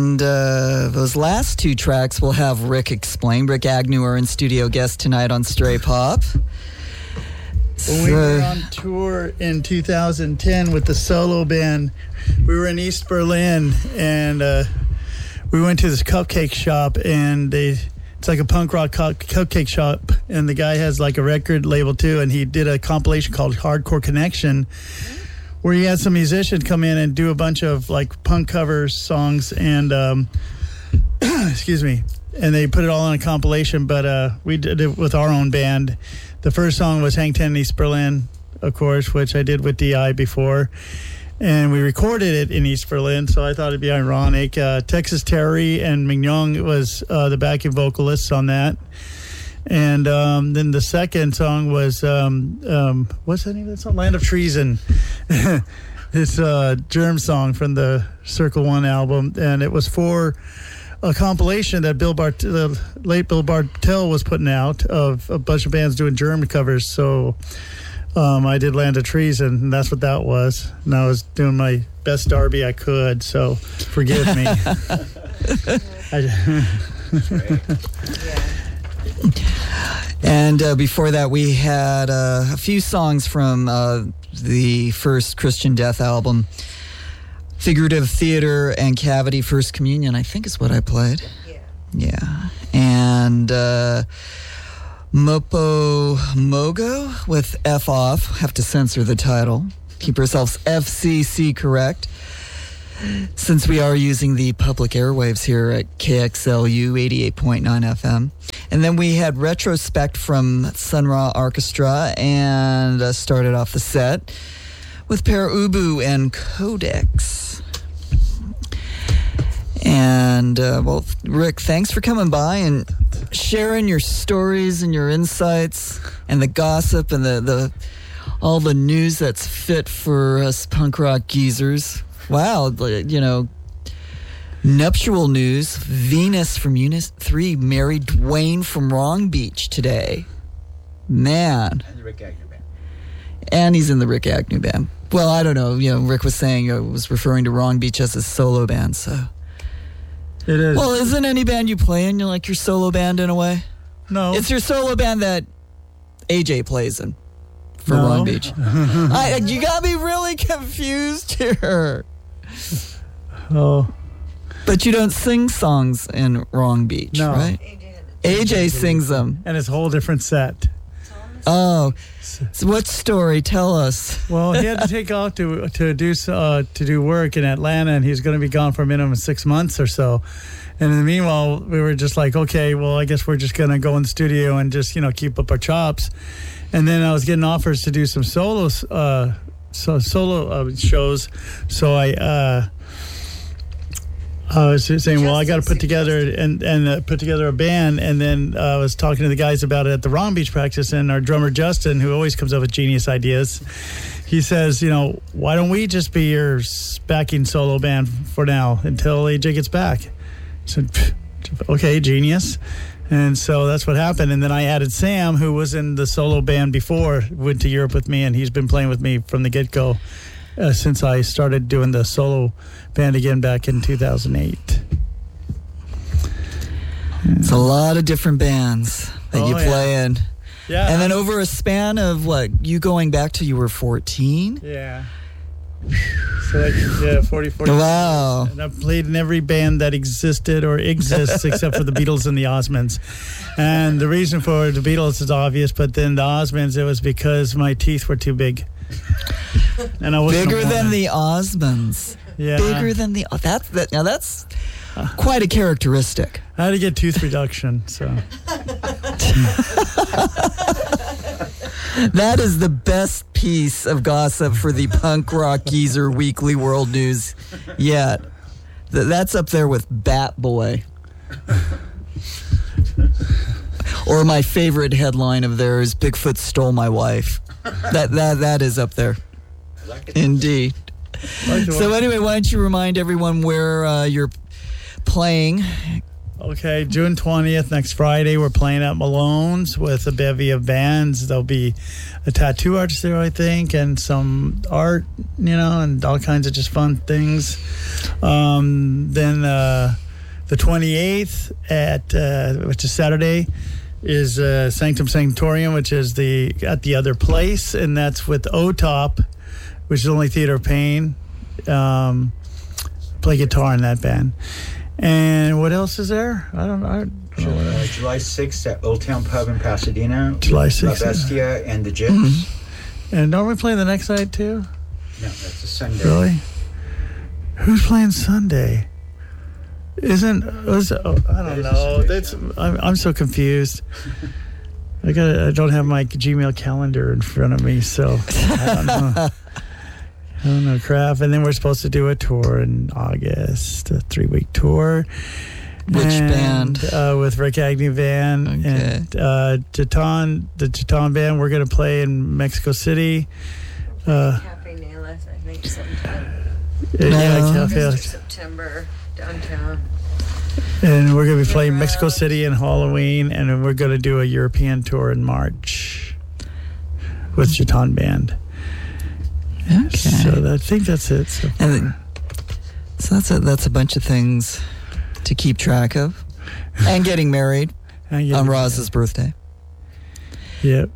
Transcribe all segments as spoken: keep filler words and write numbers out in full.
And uh, those last two tracks will have Rick explain. Rick Agnew, our in-studio guest tonight on Stray Pop. When we were on tour in two thousand ten with the solo band, we were in East Berlin, and uh, we went to this cupcake shop, and they it's like a punk rock cu- cupcake shop, and the guy has like a record label too, and he did a compilation called Hardcore Connection, where he had some musicians come in and do a bunch of like punk cover songs, and um, excuse me, and they put it all on a compilation, but uh, we did it with our own band. The first song was Hang Ten in East Berlin, of course, which I did with D I before. And we recorded it in East Berlin, so I thought it'd be ironic. Uh, Texas Terry and Mignon was uh, the backing vocalists on that. And um, then the second song was, um, um, what's the name of that song? Land of Treason. It's a Germ song from the Circle One album. And it was for a compilation that Bill Bart, the late Bill Bartel was putting out of a bunch of bands doing German covers. So um, I did Land of Treason, and that's what that was. And I was doing my best Darby I could, so forgive me. I, And uh, before that, we had uh, a few songs from uh, the first Christian Death album. Figurative Theater and Cavity, First Communion, I think is what I played. Yeah. Yeah. And uh, Mopo Mogo with F Off. Have to censor the title. Keep ourselves F C C correct. Since we are using the public airwaves here at K X L U eighty-eight point nine F M. And then we had Retrospect from Sun Ra Orchestra, and uh, started off the set with Per Ubu and Codex. And, uh, well, Rick, thanks for coming by and sharing your stories and your insights and the gossip and the, the all the news that's fit for us punk rock geezers. Wow, you know, nuptial news. Venus from Unit three married Dwayne from Wrong Beach today. Man. And the Rick Agnew Band. And he's in the Rick Agnew Band. Well, I don't know. You know, Rick was saying, uh, was referring to Wrong Beach as a solo band, so. it is. Well, isn't any band you play in, you like your solo band in a way? No. It's your solo band that A J plays in for No. Wrong Beach. I, you got me really confused here. Oh. But you don't sing songs in Wrong Beach, No. right? A J sings them. And it's a whole different set. Oh, so what story? Tell us. Well, he had to take off to to do uh, to do work in Atlanta, and he's going to be gone for a minimum of six months or so. And in the meanwhile, we were just like, okay, well, I guess we're just going to go in the studio and just, you know, keep up our chops. And then I was getting offers to do some solo, uh, so solo uh, shows. So I. Uh, I was just saying, well, I got to put together and and uh, put together a band, and then uh, I was talking to the guys about it at the Wrong Beach practice, and our drummer Justin, who always comes up with genius ideas, he says, you know, why don't we just be your backing solo band for now until A J gets back? I said, okay, genius. And so that's what happened. And then I added Sam, who was in the solo band before, went to Europe with me, and he's been playing with me from the get-go. Uh, since I started doing the solo band again back in two thousand eight. It's a lot of different bands that Oh, you play yeah. in. Yeah. And then over a span of, what, you going back till you were fourteen? Yeah. So like, yeah, forty, forty. Wow. And I've played in every band that existed or exists except for the Beatles and the Osmonds. And the reason for the Beatles is obvious, but then the Osmonds, it was because my teeth were too big. And I wasn't Bigger a than woman. the Osmonds. Yeah. Bigger than the... Oh, that's, that, now that's quite a characteristic. I had to get tooth reduction, so. That is the best piece of gossip for the Punk Rock Geezer Weekly World News yet. Th- That's up there with Bat Boy. Or my favorite headline of theirs, Bigfoot Stole My Wife. That that that is up there. Indeed. So anyway, why don't you remind everyone where uh, you're playing Okay, June twentieth, next Friday, we're playing at Malone's with a bevy of bands. There'll be a tattoo artist there, I think, and some art, you know, and all kinds of just fun things. Um, then uh, the twenty-eighth, at uh, which is Saturday, is uh, Sanctum Sanctorium, which is the at the other place, and that's with O-Top, which is only Theater of Pain. Um, play guitar in that band. And what else is there? I don't know. I don't know what uh, else. July sixth at Old Town Pub in Pasadena. July sixth. La Bestia and the Gyps. Mm-hmm. And don't we play the next night too? No, that's a Sunday. Really? Who's playing Sunday? Isn't was oh, I don't know. That's I'm I'm so confused. I got I don't have my Gmail calendar in front of me, so I don't know. I don't know, crap. And then we're supposed to do a tour in August, a three-week tour. Which and, band? Uh, with Rick Agnew Band. Okay. And uh, Teton, the Teton Band, we're going to play in Mexico City. Uh, Cafe Naileth, I think, sometime. Yeah, No. Cafe. August or September, downtown. And we're going to be playing Year Mexico round. City in Halloween, and then we're going to do a European tour in March with Teton Band. Okay. So I think that's it. So, And then- so that's a, that's a bunch of things to keep track of. And getting married And yeah, on Roz's birthday. Yep.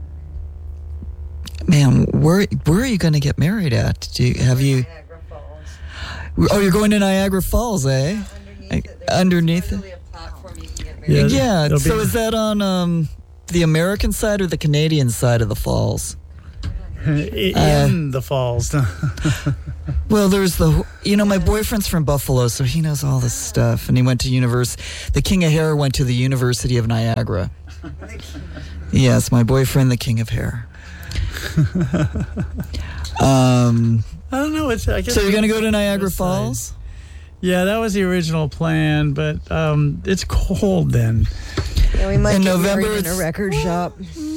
Man, where where are you going to get married at? Do you, have you? Niagara Falls. Oh, you're going to Niagara Falls, eh? Underneath I- it, there's underneath supposedly a platform you can get Yeah, married. Yeah. there'll So be- is that on um, the American side or the Canadian side of the falls? In the falls. Well, there's the, you know, my boyfriend's from Buffalo, so he knows all this stuff. And he went to univers. The King of Hair went to the University of Niagara. Yes, my boyfriend, the King of Hair. um, I don't know. It's, I guess so you're going to go to Niagara West side. Falls? Yeah, that was the original plan, but um, it's cold then. Yeah, we might In get November, married in a it's- record shop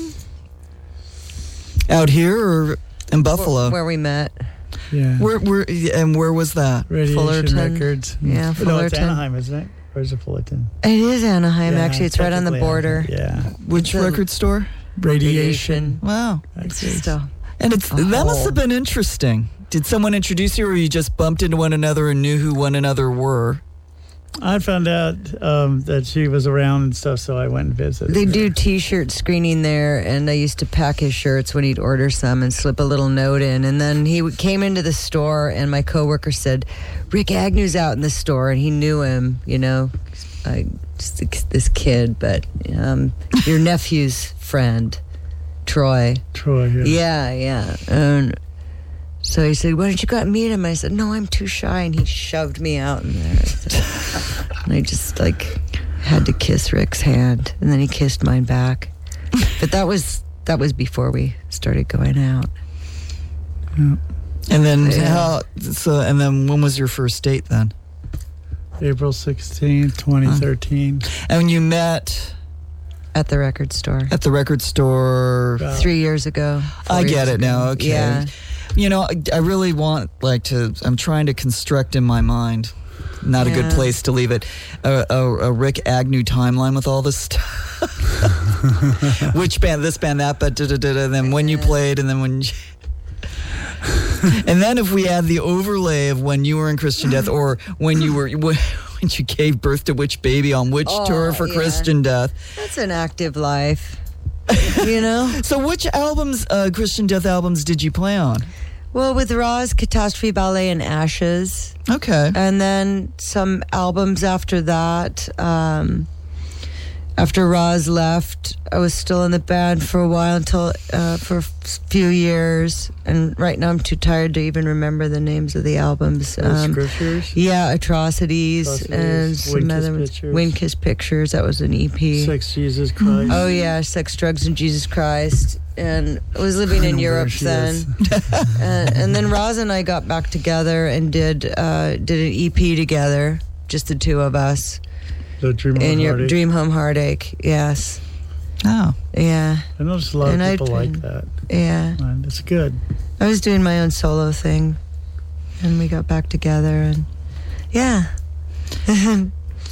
Out here or in Buffalo? where we met. Yeah. Where, where, and where was that? Radiation Fullerton. Records. Yeah, No, it's Fullerton. Anaheim, isn't it? Or is it Fullerton? It is Anaheim, Yeah, actually. It's right on the technically border. Anaheim. Yeah. Which It's a- record store? Radiation. Wow. It's That's just it. a, And it's A that must hole. have been interesting. Did someone introduce you, or you just bumped into one another and knew who one another were? I found out um, that she was around and stuff, so I went and visited. they her. do T-shirt screening there, and I used to pack his shirts when he'd order some and slip a little note in. And then he w- came into the store, and my coworker said, "Rick Agnew's out in the store," and he knew him, you know, I, just this kid, but um, your nephew's friend, Troy. Troy. Yeah. Yeah, yeah. And so he said, "Why don't you go out and meet him?" I said, "No, I'm too shy." And he shoved me out in there. And I just like had to kiss Rick's hand, and then he kissed mine back. But that was that was before we started going out. And then Yeah. how? So and then when was your first date then? April sixteenth, twenty thirteen. And when you met At the record store. at the record store, About- Three years ago. four I get years it ago. now. Okay. Yeah. You know, I, I really want like to. I'm trying to construct in my mind. Not a good Yeah. place to leave it. A, a, a Rick Agnew timeline with all this stuff. Which band? This band, that, but da, da, da, da, then when you played, and then when. You, and then if we add the overlay of when you were in Christian Death, or when you were when you gave birth to which baby on which Oh, tour for yeah. Christian Death. That's an active life. You know? So which albums, uh, Christian Death albums, did you play on? Well, with Roz, Catastrophe Ballet and Ashes. Okay. And then some albums after that. Um, after Roz left, I was still in the band for a while until uh, for a few years. And right now I'm too tired to even remember the names of the albums. The Um, scriptures. yeah, Atrocities, Atrocities, and some Wind-Kissed other ones. Pictures. Wind-Kiss Pictures. That was an E P. Sex, Jesus Christ. Oh yeah, Sex, Drugs, and Jesus Christ. And I was living I in know where Europe she then. is. and, and then Roz and I got back together and did uh, did an E P together, just the two of us. The Dream in of your Heartache. Dream Home Heartache. Yes. Oh. Yeah. I noticed a lot And of I'd people like been- that. Yeah. And it's good. I was doing my own solo thing, and we got back together, and yeah.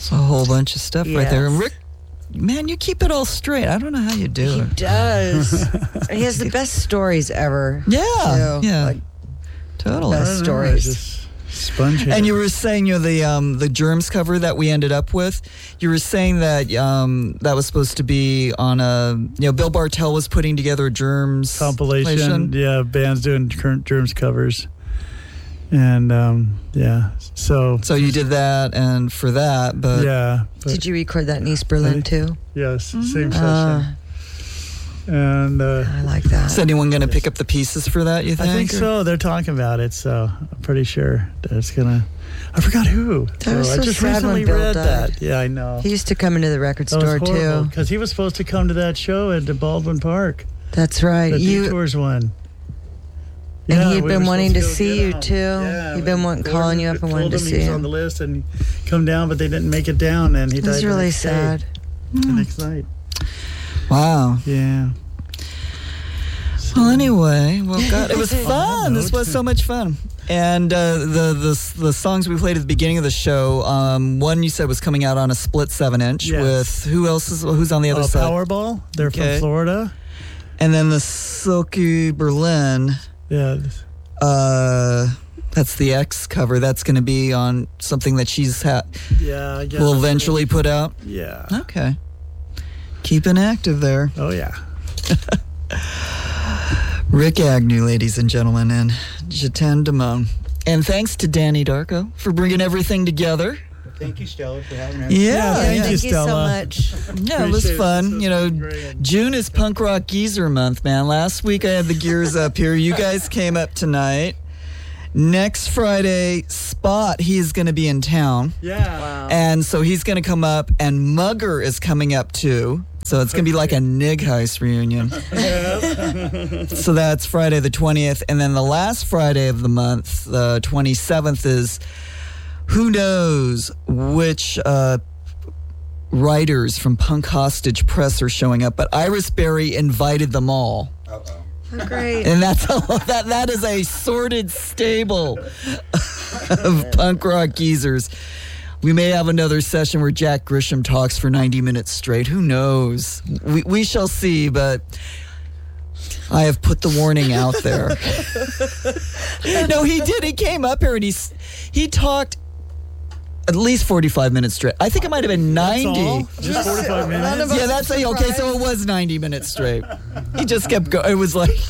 It's a whole bunch of stuff right there. And Yes. Rick, man, you keep it all straight. I don't know how you do He it. does. He has the best stories ever. Yeah, too. yeah, Like, totally. best I don't know, stories. Just sponge it. And you were saying, you know, the um, the Germs cover that we ended up with. You were saying that um, that was supposed to be on a, you know, Bill Bartell was putting together a Germs compilation. Yeah, bands doing current Germs covers. And um, yeah, so So you did that, and for that, but yeah, but Did you record that in East Berlin too? yes, same session. Uh, and uh, I like that. is anyone going to pick up the pieces for that? You think? I think or- so. They're talking about it, so I'm pretty sure that it's gonna. I forgot who. That was I so just sad when recently Bill read died. that. Yeah, I know. He used to come into the record That was store horrible too. because he was supposed to come to that show at the Baldwin Park, That's right. the You Detours one. And Yeah, he had we been were wanting supposed to go see get you, him. too. Yeah, He'd been we- wanting- calling you up and told wanted to him see he was him. on the list and come down, but they didn't make it down, and he it died. was the really next day, sad. The next night. Wow. Yeah. Well, anyway, well, God, it was On that fun. This note. was so much fun. And uh, the, the the songs we played at the beginning of the show, um, one you said was coming out on a split seven inch Yes. with who else is who's on the other Uh, side? Powerball. They're Okay. from Florida. And then the Silky Berlin. Yeah. Uh, that's the X cover. That's going to be on something that she's ha- Yeah. I guess. will eventually put out. Yeah. Okay. Keeping active there. Oh yeah. Rick Agnew, ladies and gentlemen, and Jatan Damone. And thanks to Danny Darko for bringing everything together. Thank you, Stella, for having us. Yeah, Yeah, thank yeah. you, so Stella. much. Yeah, it was Appreciate it. fun. This You know, has been great. June is Punk Rock Geezer Month, man. Last week I had the gears up here. You guys came up tonight. Next Friday, Spot, he is going to be in town. Yeah. Wow. And so he's going to come up, and Mugger is coming up too. So it's going to be like a Nig Heist reunion. So that's Friday the twentieth. And then the last Friday of the month, the twenty-seventh, is who knows which uh, writers from Punk Hostage Press are showing up. But Iris Berry invited them all. Uh-oh. Oh, great. And that's a, that that is a sorted stable of punk rock geezers. We may have another session where Jack Grisham talks for ninety minutes straight. Who knows? We we shall see, but I have put the warning out there. No, he did. He came up here and he s- he talked at least forty-five minutes straight. I think it might have been That's ninety. all? Just forty-five None of minutes. us Yeah, that's a, okay. So it was ninety minutes straight. He just kept going. It was like,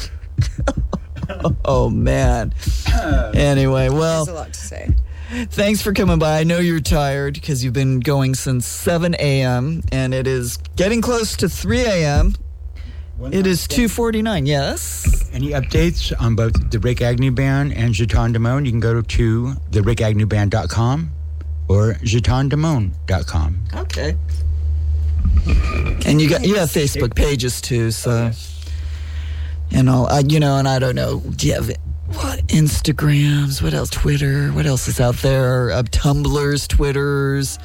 oh man. Anyway, well, There's a lot to say. thanks for coming by. I know you're tired because you've been going since seven a.m. and it is getting close to three a.m. One It last is thing. two forty-nine. Yes. Any updates on both the Rick Agnew Band and Jatan Damone? You can go to the rick agnew band dot com or jatan damone dot com. Okay. And you got you have Facebook pages too, so and all. I, you know, and I don't know. Do you have what Instagrams? What else? Twitter? What else is out there? Uh, Tumblrs, Twitters,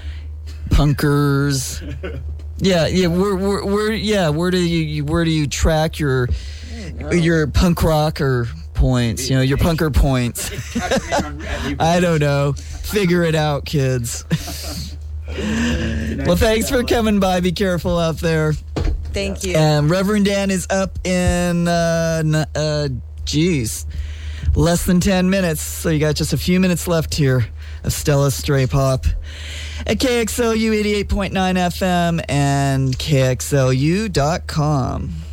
Punkers. Yeah, yeah. Where, where, where? Yeah. Where do you, you? Where do you track your your punk rocker points? You know, your punker points. I don't know. Figure it out, kids. Well, thanks for coming by. Be careful out there. Thank you. Um, Reverend Dan is up in, uh, n- uh, geez, less than ten minutes. So you got just a few minutes left here of Stella's Stray Pop at K X L U eighty-eight point nine F M and K X L U dot com.